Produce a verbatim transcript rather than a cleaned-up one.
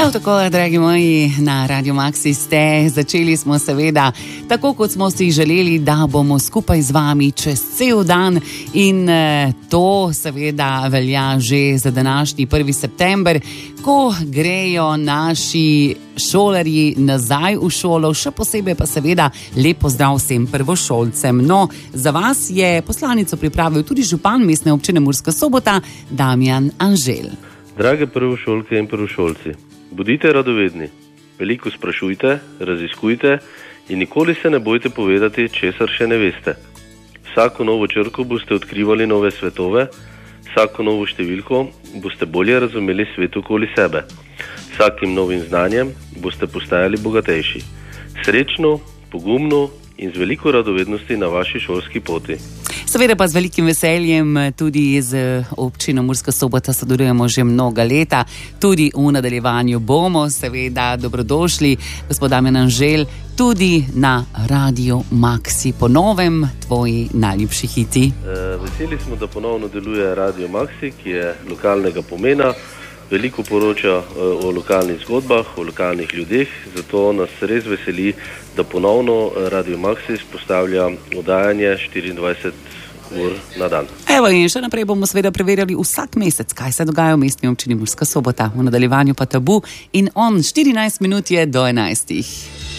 Evo tako, dragi moji, na Radio Maxi ste. Začeli smo seveda tako, kot smo si želeli, da bomo skupaj z vami čez cel dan in to seveda velja že za današnji prvi september, ko grejo naši šolarji nazaj v šolo, še posebej pa seveda lep pozdrav vsem prvošolcem. No, za vas je poslanico pripravil tudi župan Mestne občine Murska Sobota, Damjan Anžel. Drage prvošolke in prvošolci, bodite radovedni, veliko sprašujte, raziskujte in nikoli se ne bojte povedati, česar še ne veste. Vsako novo črko boste odkrivali nove svetove, vsako novo številko boste bolje razumeli svet okoli sebe. Vsakim novim znanjem boste postajali bogatejši. Srečno, pogumno in z veliko radovednosti na vaši šolski poti. Seveda pa z velikim veseljem tudi z občino Murska Sobota sodelujemo že mnoga leta. Tudi v nadaljevanju bomo seveda dobrodošli, gospod Damjan Anžel, tudi na Radio Maxi. Po novem tvoji najljubši hiti. E, veseli smo, da ponovno deluje Radio Maxi, ki je lokalnega pomena. Veliko poroča o lokalnih zgodbah, o lokalnih ljudeh, zato nas res veseli, da ponovno Radio Maxi spostavlja oddajanje štiriindvajset ur na dan. Evo, in še naprej bomo seveda preverjali vsak mesec, kaj se dogaja v Mestni občini Murska Sobota. V nadaljevanju pa Tabu in on štirinajst minut je do enajstih.